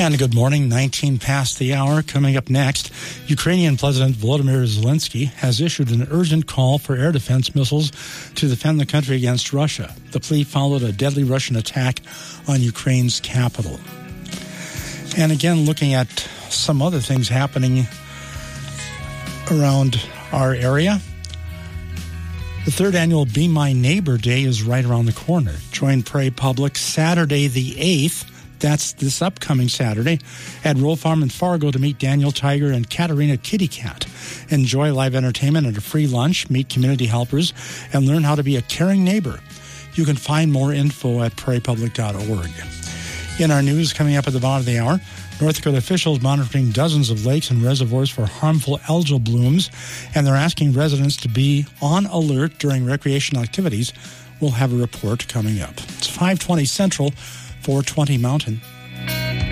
And good morning, 19 past the hour. Coming up next, Ukrainian President Volodymyr Zelensky has issued an urgent call for air defense missiles to defend the country against Russia. The plea followed a deadly Russian attack on Ukraine's capital. And again, looking at some other things happening around our area. The third annual Be My Neighbor Day is right around the corner. Join Prairie Public Saturday the 8th. That's this upcoming Saturday at Roll Farm in Fargo to meet Daniel Tiger and Katarina Kitty Cat. Enjoy live entertainment and a free lunch, meet community helpers, and learn how to be a caring neighbor. You can find more info at prairiepublic.org. In our news coming up at the bottom of the hour, North Dakota officials monitoring dozens of lakes and reservoirs for harmful algal blooms, and they're asking residents to be on alert during recreational activities. We'll have a report coming up. It's 5:20 Central, 4:20 Mountain.